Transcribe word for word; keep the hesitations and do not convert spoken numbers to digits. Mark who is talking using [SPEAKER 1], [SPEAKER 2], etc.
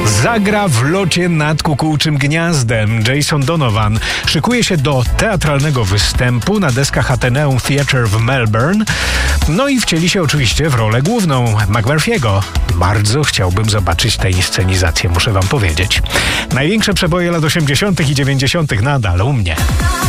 [SPEAKER 1] Zagra w Locie nad kukułczym gniazdem. Jason Donovan szykuje się do teatralnego występu na deskach Athenaeum Theatre w Melbourne. No i wcieli się oczywiście w rolę główną McMurphy'ego. Bardzo chciałbym zobaczyć tę inscenizację, muszę wam powiedzieć. Największe przeboje lat osiemdziesiątych i dziewięćdziesiątych nadal u mnie.